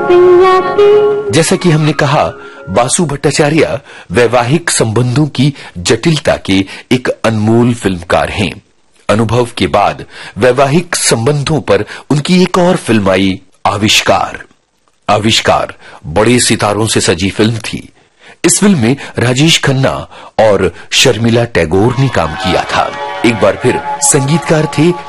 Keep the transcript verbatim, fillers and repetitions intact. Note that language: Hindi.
जैसा कि हमने कहा, बासु भट्टाचार्य वैवाहिक संबंधों की जटिलता के एक अनमोल फिल्मकार हैं। अनुभव के बाद वैवाहिक संबंधों पर उनकी एक और फिल्म आई, आविष्कार। आविष्कार बड़े सितारों से सजी फिल्म थी। इस फिल्म में राजेश खन्ना और शर्मिला टैगोर ने काम किया था। एक बार फिर संगीतकार थे